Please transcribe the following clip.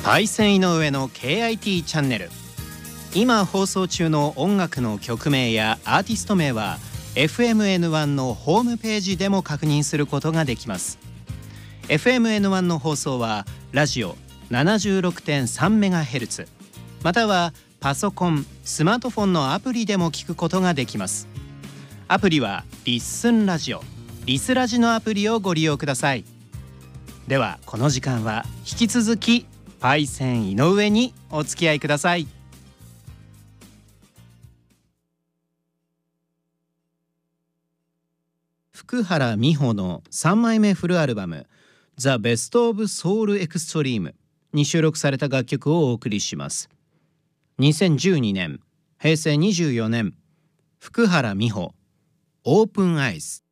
パイセン井上の KIT チャンネル。今放送中の音楽の曲名やアーティスト名は FMN1 のホームページでも確認することができます。 FMN1 の放送はラジオ 76.3MHz またはパソコン、スマートフォンのアプリでも聞くことができます。アプリはリッスンラジオ、リスラジのアプリをご利用ください。ではこの時間は引き続きパイセン井上にお付き合いください。福原美穂の3枚目フルアルバム The Best of Soul Extreme に収録された楽曲をお送りします。2012年、平成24年、福原美穂 Open Eyes。